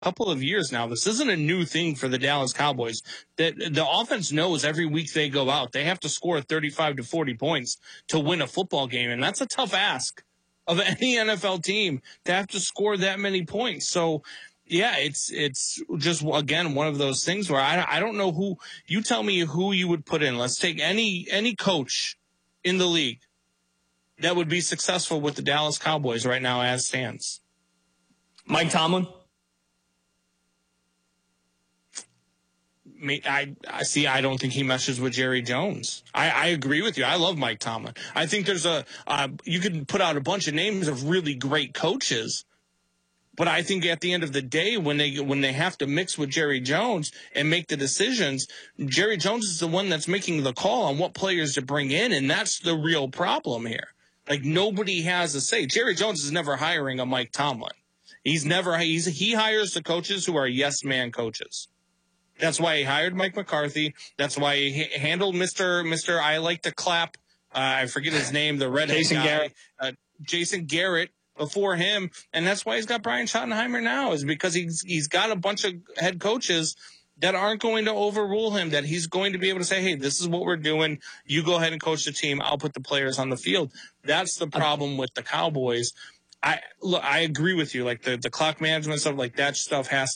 couple of years now. This isn't a new thing for the Dallas Cowboys. That the offense knows every week they go out, they have to score 35 to 40 points to win a football game. And that's a tough ask of any NFL team to have to score that many points. So, yeah, it's just, again, one of those things where I don't know who – you tell me who you would put in. Let's take any coach in the league that would be successful with the Dallas Cowboys right now as stands. Mike Tomlin? I see. I don't think he meshes with Jerry Jones. I agree with you. I love Mike Tomlin. I think there's you could put out a bunch of names of really great coaches, but I think at the end of the day, when they have to mix with Jerry Jones and make the decisions, Jerry Jones is the one that's making the call on what players to bring in, and that's the real problem here. Like, nobody has a say. Jerry Jones is never hiring a Mike Tomlin. He hires the coaches who are yes man coaches. That's why he hired Mike McCarthy. That's why he handled Mr. I like to clap. I forget his name, the redhead guy, Jason Garrett before him. And that's why he's got Brian Schottenheimer now, is because he's got a bunch of head coaches that aren't going to overrule him, that he's going to be able to say, hey, this is what we're doing. You go ahead and coach the team. I'll put the players on the field. That's the problem with the Cowboys. I agree with you. Like the clock management stuff, like that stuff I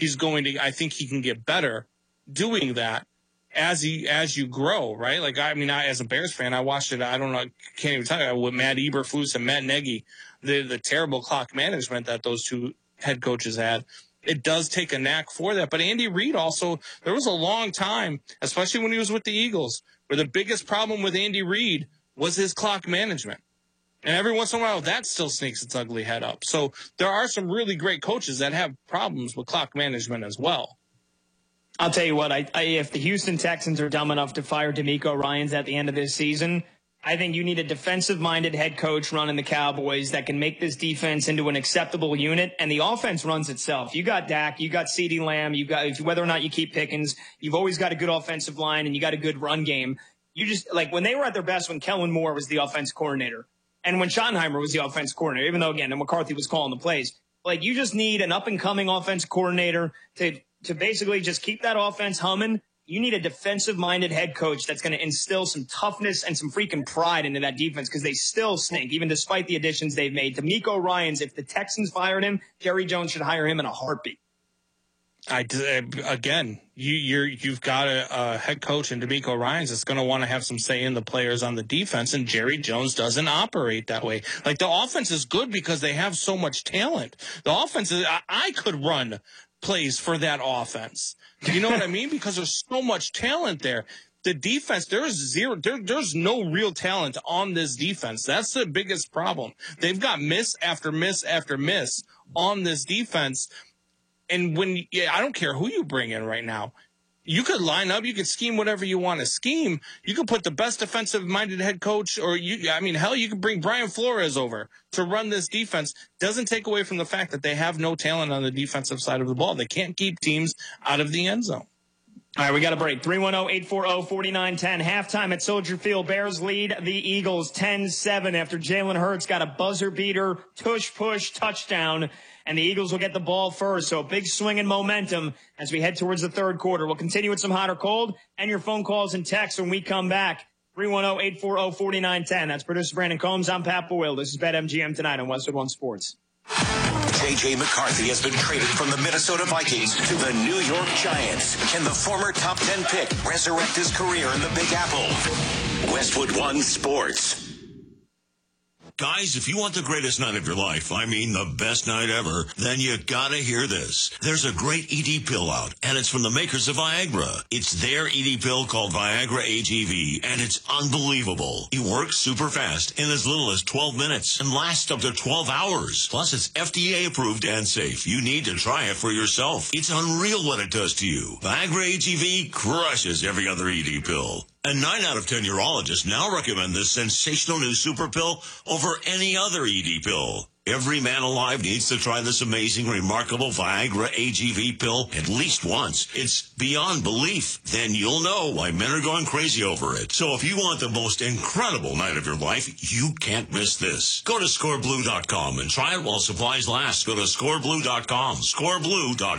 think he can get better doing that as you grow, right? Like, I mean, as a Bears fan, I watched it. I don't know, can't even tell you with Matt Eberflus and Matt Nagy, the terrible clock management that those two head coaches had. It does take a knack for that. But Andy Reid also, there was a long time, especially when he was with the Eagles, where the biggest problem with Andy Reid was his clock management. And every once in a while, that still sneaks its ugly head up. So there are some really great coaches that have problems with clock management as well. I'll tell you what, if the Houston Texans are dumb enough to fire DeMeco Ryans at the end of this season, I think you need a defensive-minded head coach running the Cowboys that can make this defense into an acceptable unit, and the offense runs itself. You got Dak, you got CeeDee Lamb, you got, whether or not you keep Pickens, you've always got a good offensive line, and you got a good run game. You just, like, when they were at their best, when Kellen Moore was the offense coordinator, and when Schottenheimer was the offense coordinator, even though, again, McCarthy was calling the plays, like, you just need an up-and-coming offense coordinator to basically just keep that offense humming. You need a defensive-minded head coach that's going to instill some toughness and some freaking pride into that defense, because they still stink, even despite the additions they've made. DeMeco Ryans, if the Texans fired him, Jerry Jones should hire him in a heartbeat. You've got a head coach in DeMeco Ryans that's going to want to have some say in the players on the defense, and Jerry Jones doesn't operate that way. Like, the offense is good because they have so much talent. The offense is, I could run plays for that offense. You know what I mean? Because there's so much talent there. The defense, there's no real talent on this defense. That's the biggest problem. They've got miss after miss after miss on this defense. And I don't care who you bring in right now. You could line up, you could scheme whatever you want to scheme. You could put the best defensive-minded head coach, or you could bring Brian Flores over to run this defense. Doesn't take away from the fact that they have no talent on the defensive side of the ball. They can't keep teams out of the end zone. All right, we got a break. 310-840-4910. Halftime at Soldier Field. Bears lead the Eagles 10-7 after Jalen Hurts got a buzzer beater, tush-push touchdown. And the Eagles will get the ball first. So a big swing in momentum as we head towards the third quarter. We'll continue with some hot or cold and your phone calls and texts when we come back. 310-840-4910. That's producer Brandon Combs. I'm Pat Boyle. This is BetMGM tonight on Westwood One Sports. J.J. McCarthy has been traded from the Minnesota Vikings to the New York Giants. Can the former top 10 pick resurrect his career in the Big Apple? Westwood One Sports. Guys, if you want the greatest night of your life, I mean the best night ever, then you gotta hear this. There's a great ED pill out, and it's from the makers of Viagra. It's their ED pill called Viagra AGV, and it's unbelievable. It works super fast in as little as 12 minutes and lasts up to 12 hours. Plus, it's FDA approved and safe. You need to try it for yourself. It's unreal what it does to you. Viagra AGV crushes every other ED pill. And 9 out of 10 urologists now recommend this sensational new super pill over any other ED pill. Every man alive needs to try this amazing, remarkable Viagra AGV pill at least once. It's beyond belief. Then you'll know why men are going crazy over it. So if you want the most incredible night of your life, you can't miss this. Go to scoreblue.com and try it while supplies last. Go to scoreblue.com. Scoreblue.com.